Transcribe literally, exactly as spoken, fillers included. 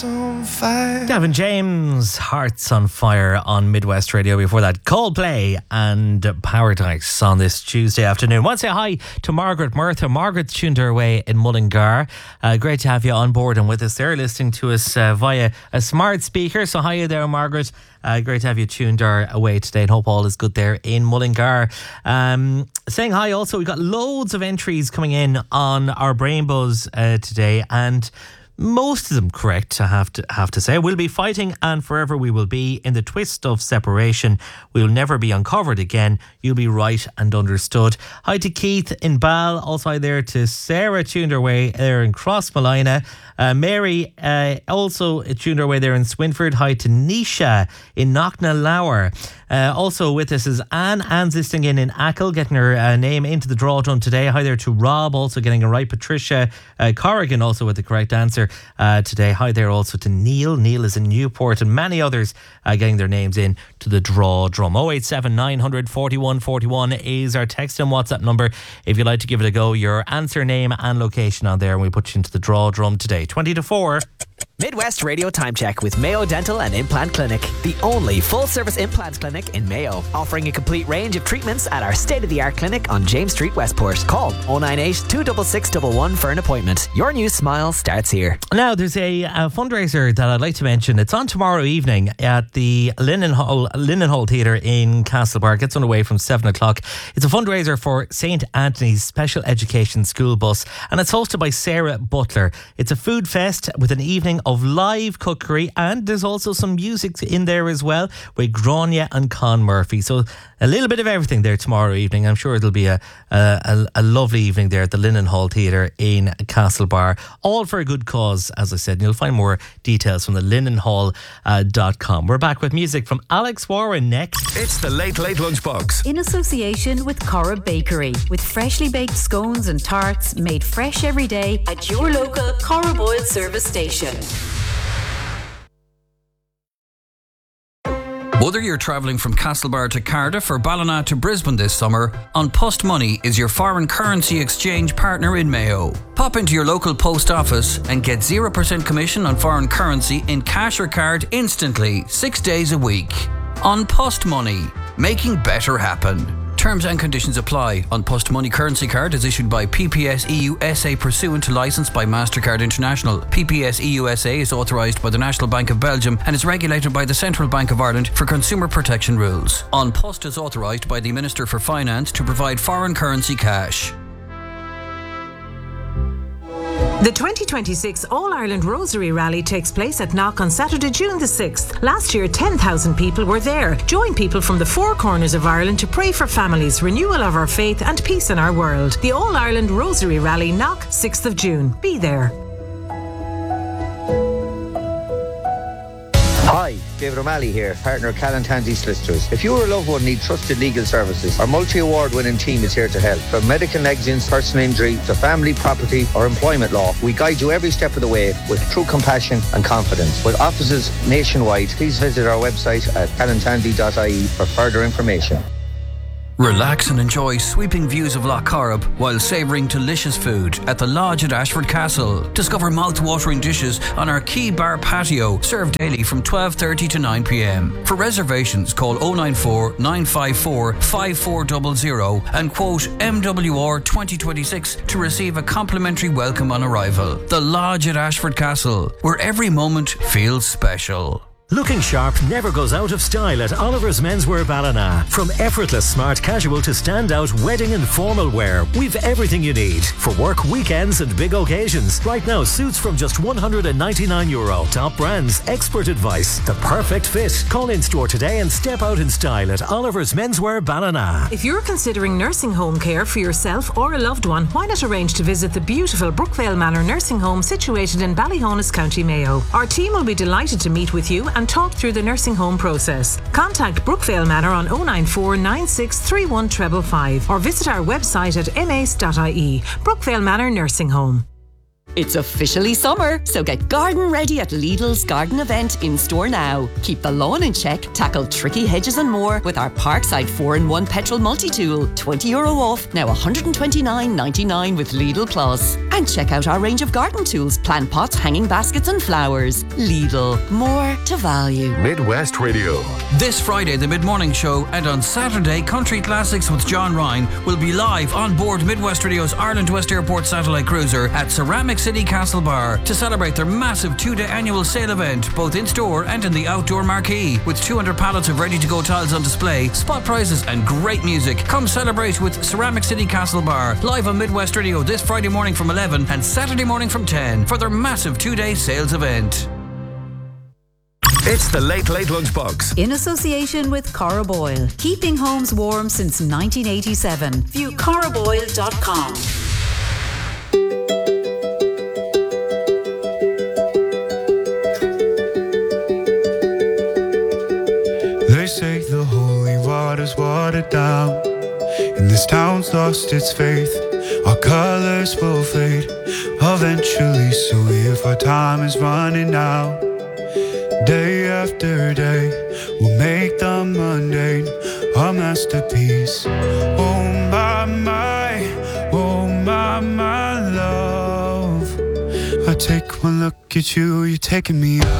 Gavin James, Hearts on Fire on Midwest Radio. Before that, Coldplay and Paradise on this Tuesday afternoon. I want to say hi to Margaret Murtha. Margaret's tuned her way in Mullingar. Uh, great to have you on board and with us there, listening to us uh, via a smart speaker. So hi there, Margaret. Uh, great to have you tuned our way today, and hope all is good there in Mullingar. Um, saying hi also, we've got loads of entries coming in on our Brain Buzz uh, today, and most of them correct, I have to have to say. We'll be fighting and forever we will be in the twist of separation. We'll never be uncovered again. You'll be right and understood. Hi to Keith in Bal. Also hi there to Sarah, tuned her way there in Crossmolina. Uh, Mary uh, also tuned her way there in Swinford. Hi to Nisha in Knocknalower. Uh, also with us is Anne. Anne's listening in in Ackle, getting her uh, name into the draw done today. Hi there to Rob, also getting it right. Patricia uh, Corrigan also with the correct answer uh, today. Hi there also to Neil. Neil is in Newport, and many others uh, getting their names in to the draw drum. oh eight seven nine hundred forty-one forty-one is our text and WhatsApp number. If you'd like to give it a go, your answer, name and location on there, and we put you into the draw drum today. twenty to four. Midwest Radio Time Check with Mayo Dental and Implant Clinic, the only full-service implant clinic in Mayo, offering a complete range of treatments at our state-of-the-art clinic on James Street, Westport. Call oh nine eight, two six six one one for an appointment. Your new smile starts here. Now, there's a, a fundraiser that I'd like to mention. It's on tomorrow evening at the Linenhall, Linenhall Theatre in Castlebar. It gets underway from seven o'clock. It's a fundraiser for Saint Anthony's Special Education School Bus, and it's hosted by Sarah Butler. It's a food fest with an evening of of live cookery, and there's also some music in there as well with Grania and Con Murphy. So a little bit of everything there tomorrow evening. I'm sure it'll be a a, a lovely evening there at the Linenhall Theatre in Castlebar. All for a good cause, as I said. And you'll find more details from the linenhall dot com. We're back with music from Alex Warren next. It's the Late Late Lunchbox. In association with Cora Bakery, with freshly baked scones and tarts made fresh every day at your local Cora Boyle service station. Whether you're travelling from Castlebar to Cardiff or Ballina to Brisbane this summer, An Post Money is your foreign currency exchange partner in Mayo. Pop into your local post office and get zero percent commission on foreign currency in cash or card instantly, six days a week. An Post Money, making better happen. Terms and conditions apply. An Post Money currency card is issued by P P S E U S A pursuant to licence by MasterCard International. P P S E U S A is authorised by the National Bank of Belgium and is regulated by the Central Bank of Ireland for consumer protection rules. An Post is authorised by the Minister for Finance to provide foreign currency cash. The twenty twenty-six All-Ireland Rosary Rally takes place at Knock on Saturday, June the sixth. Last year, ten thousand people were there. Join people from the four corners of Ireland to pray for families, renewal of our faith and peace in our world. The All-Ireland Rosary Rally, Knock, sixth of June. Be there. Hi, David O'Malley here, partner of Callan Tansey Solicitors. If you or a loved one need trusted legal services, our multi-award winning team is here to help. From medical negligence, personal injury, to family, property or employment law, we guide you every step of the way with true compassion and confidence. With offices nationwide, please visit our website at callan tansey dot I E for further information. Relax and enjoy sweeping views of Loch Corrib while savouring delicious food at the Lodge at Ashford Castle. Discover mouth-watering dishes on our Key Bar patio, served daily from twelve thirty to nine p.m. For reservations, call oh nine four, nine five four, five four zero zero and quote M W R twenty twenty-six to receive a complimentary welcome on arrival. The Lodge at Ashford Castle, where every moment feels special. Looking sharp never goes out of style at Oliver's Menswear Ballina. From effortless smart casual to standout wedding and formal wear, we've everything you need for work, weekends and big occasions. Right now, suits from just one hundred ninety-nine euro. Top brands, expert advice, the perfect fit. Call in store today and step out in style at Oliver's Menswear Ballina. If you're considering nursing home care for yourself or a loved one, why not arrange to visit the beautiful Brookvale Manor Nursing Home situated in Ballyhonus, County Mayo. Our team will be delighted to meet with you and talk through the nursing home process. Contact Brookvale Manor on oh nine four, nine six three one five five or visit our website at m a c e dot I E. Brookvale Manor Nursing Home. It's officially summer, so get garden ready at Lidl's garden event in store now. Keep the lawn in check, tackle tricky hedges and more with our Parkside four in one petrol multi-tool. twenty euro off, now one hundred twenty-nine ninety-nine with Lidl Plus. And check out our range of garden tools, plant pots, hanging baskets and flowers. Lidl, more to value. Midwest Radio. This Friday, the mid-morning show, and on Saturday, Country Classics with John Ryan will be live on board Midwest Radio's Ireland West Airport satellite cruiser at Ceramic City Castle Bar to celebrate their massive two-day annual sale event, both in-store and in the outdoor marquee. With two hundred pallets of ready-to-go tiles on display, spot prices and great music. Come celebrate with Ceramic City Castle Bar, live on Midwest Radio this Friday morning from eleven and Saturday morning from ten for their massive two-day sales event. It's the Late Late Lunchbox. In association with Cora Boyle, keeping homes warm since nineteen eighty-seven. View cora boyle dot com. They say the holy water's watered down, and this town's lost its faith. Our colors will fade eventually, so if our time is running out, day after day, we'll make the mundane a masterpiece. Oh my, my, oh my, my love, I take one look at you, you're taking me out.